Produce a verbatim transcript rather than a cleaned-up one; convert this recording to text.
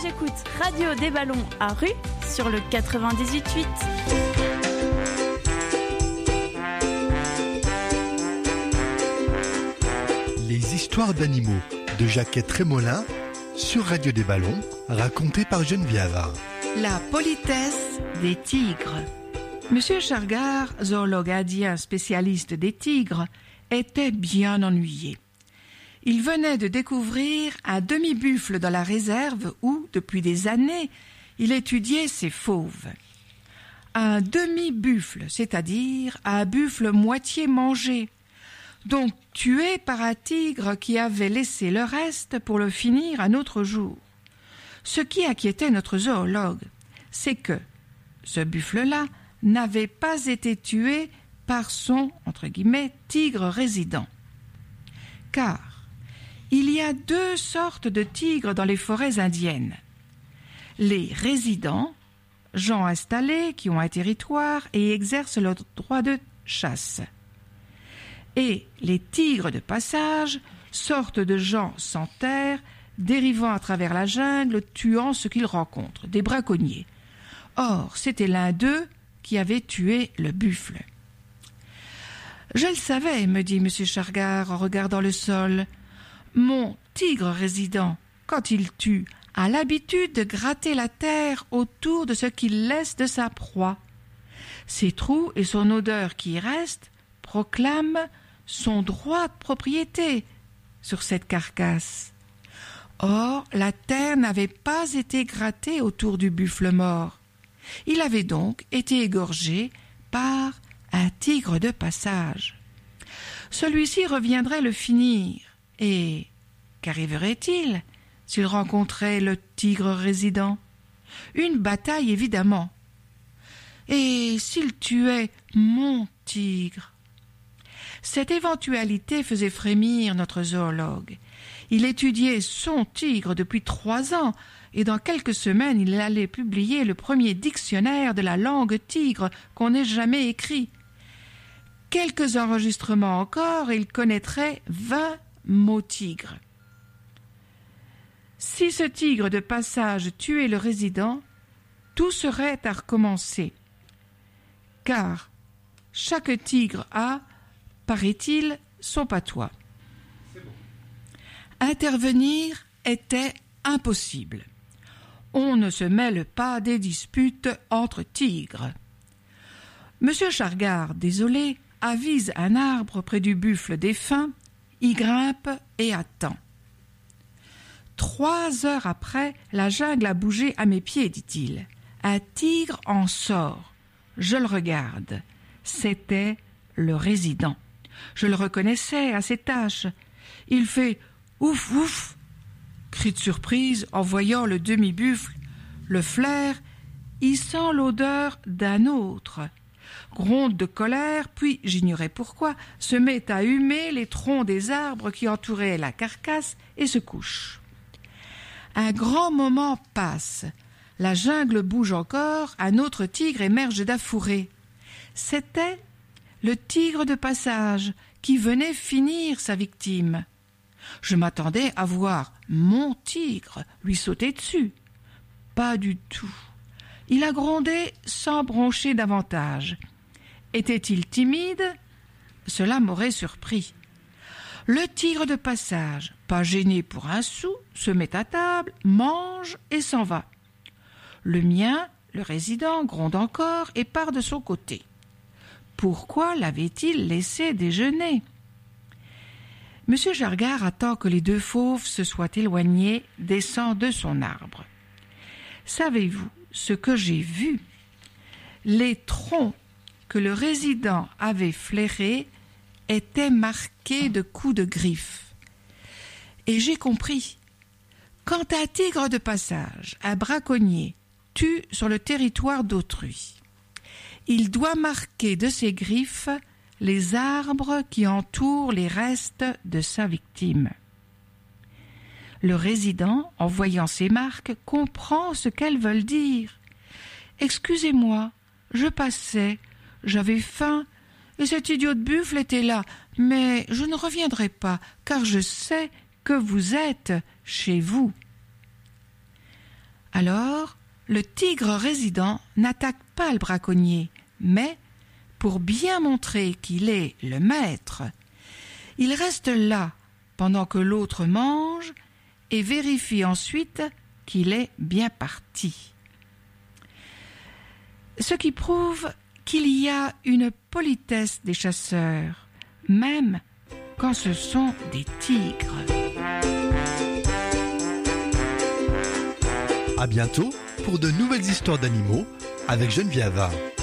tu écoutes Radio des Ballons à Rue sur le quatre-vingt-dix-huit virgule huit. Les histoires d'animaux de Jacquette Trémolin sur Radio des Ballons, racontées par Geneviève. La politesse des tigres. Monsieur Chargard, zoologue indien spécialiste des tigres, était bien ennuyé. Il venait de découvrir un demi-buffle dans la réserve où, depuis des années, il étudiait ses fauves. Un demi-buffle, c'est-à-dire un buffle moitié mangé, donc tué par un tigre qui avait laissé le reste pour le finir un autre jour. Ce qui inquiétait notre zoologue, c'est que ce buffle-là n'avait pas été tué par son, entre guillemets, tigre résident. Car il y a deux sortes de tigres dans les forêts indiennes. Les résidents, gens installés qui ont un territoire et exercent leur droit de chasse. Et les tigres de passage, sortes de gens sans terre, dérivant à travers la jungle, tuant ce qu'ils rencontrent, des braconniers. Or, c'était l'un d'eux qui avait tué le buffle. « Je le savais, me dit M. Chargard en regardant le sol. Mon tigre résident, quand il tue, a l'habitude de gratter la terre autour de ce qu'il laisse de sa proie. Ses trous et son odeur qui y restent proclament son droit de propriété sur cette carcasse. Or, la terre n'avait pas été grattée autour du buffle mort. Il avait donc été égorgé par un tigre de passage. Celui-ci reviendrait le finir, et qu'arriverait-il s'il rencontrait le tigre résident? Une bataille, évidemment. Et s'il tuait mon tigre? Cette éventualité faisait frémir notre zoologue. Il étudiait son tigre depuis trois ans, et dans quelques semaines, il allait publier le premier dictionnaire de la langue tigre qu'on ait jamais écrit. Quelques enregistrements encore, et il connaîtrait vingt mots tigres. Si ce tigre de passage tuait le résident, tout serait à recommencer. Car chaque tigre a, paraît-il, son patois. Intervenir était impossible. On ne se mêle pas des disputes entre tigres. Monsieur Chargard, désolé, avise un arbre près du buffle défunt, y grimpe et attend. Trois heures après, la jungle a bougé à mes pieds, dit-il. Un tigre en sort. Je le regarde. C'était le résident. Je le reconnaissais à ses taches. Il fait « ouf, ouf !» Cri de surprise en voyant le demi-buffle. Le flaire, y sent l'odeur d'un autre. Gronde de colère, puis, j'ignorais pourquoi, se met à humer les troncs des arbres qui entouraient la carcasse et se couche. Un grand moment passe. La jungle bouge encore, un autre tigre émerge d'un fourré. C'était le tigre de passage qui venait finir sa victime. Je m'attendais à voir mon tigre lui sauter dessus. Pas du tout. Il a grondé sans broncher davantage. Était-il timide? Cela m'aurait surpris. Le tigre de passage, pas gêné pour un sou, se met à table, mange et s'en va. Le mien, le résident, gronde encore et part de son côté. Pourquoi l'avait-il laissé déjeuner? Monsieur Chargard attend que les deux fauves se soient éloignés, descend de son arbre. Savez-vous ce que j'ai vu? Les troncs que le résident avait flairés étaient marqués de coups de griffes. Et j'ai compris. Quand un tigre de passage, un braconnier, tue sur le territoire d'autrui, il doit marquer de ses griffes les arbres qui entourent les restes de sa victime. Le résident, en voyant ces marques, comprend ce qu'elles veulent dire. « Excusez-moi, je passais, j'avais faim, et cet idiot de buffle était là, mais je ne reviendrai pas, car je sais que vous êtes chez vous. » Alors, le tigre résident n'attaque pas le braconnier, mais, pour bien montrer qu'il est le maître, il reste là pendant que l'autre mange et vérifie ensuite qu'il est bien parti. Ce qui prouve qu'il y a une politesse des chasseurs, même quand ce sont des tigres. À bientôt pour de nouvelles histoires d'animaux avec Geneviève.